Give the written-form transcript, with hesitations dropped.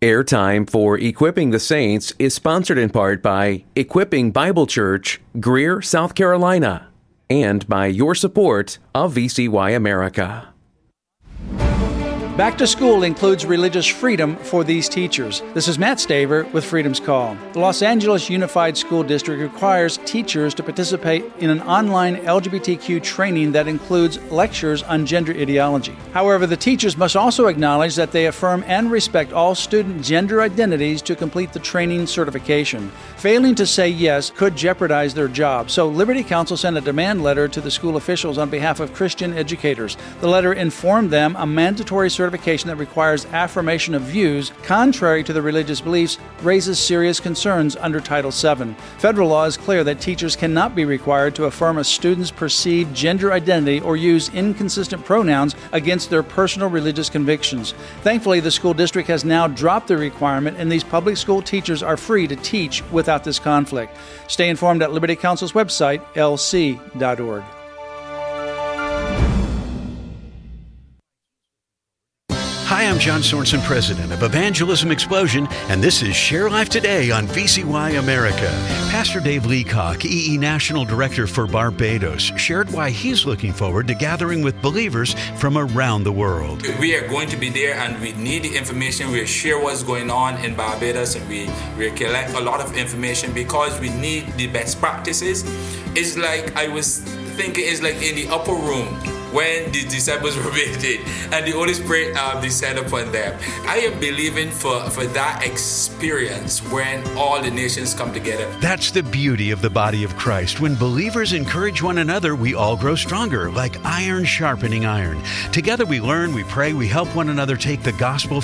Airtime for Equipping the Saints is sponsored in part by Equipping Bible Church, Greer, South Carolina, and by your support of VCY America. Back to school includes religious freedom for these teachers. This is Matt Staver with Freedom's Call. The Los Angeles Unified School District requires teachers to participate in an online LGBTQ training that includes lectures on gender ideology. However, the teachers must also acknowledge that they affirm and respect all student gender identities to complete the training certification. Failing to say yes could jeopardize their job, so Liberty Counsel sent a demand letter to the school officials on behalf of Christian educators. The letter informed them a mandatory certification that requires affirmation of views contrary to their religious beliefs raises serious concerns under Title VII. Federal law is clear that teachers cannot be required to affirm a student's perceived gender identity or use inconsistent pronouns against their personal religious convictions. Thankfully, the school district has now dropped the requirement, and these public school teachers are free to teach without this conflict. Stay informed at Liberty Counsel's website, lc.org. Hi, I'm John Sorensen, president of Evangelism Explosion, and this is Share Life Today on VCY America. Pastor Dave Leacock, EE National Director for Barbados, shared why he's looking forward to gathering with believers from around the world. We are going to be there, and we need the information. We share what's going on in Barbados, and we collect a lot of information because we need the best practices. It's like I was thinking, it's like in the upper room when the disciples were visited and the Holy Spirit descended upon them. I am believing for that experience when all the nations come together. That's the beauty of the body of Christ. When believers encourage one another, we all grow stronger, like iron sharpening iron. Together we learn, we pray, we help one another take the gospel